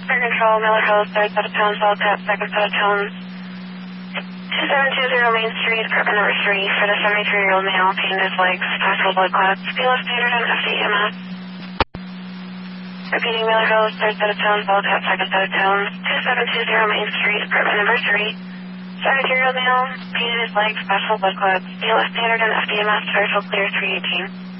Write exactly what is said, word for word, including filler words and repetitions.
Air Control, Miller Hills, third set of tones, all tap, second set of tones. two seven two zero Main Street, apartment number three, for the seventy-three-year-old male, pain in his legs, possible blood clots, B L S standard and F D E M S. Repeating, Miller Hills, third set of tones, all tap, second set of tones. two seven two zero Main Street, apartment number three, seventy-three-year-old male, pain in his legs, possible blood clots, B L S standard and F D E M S, visual clear three eighteen.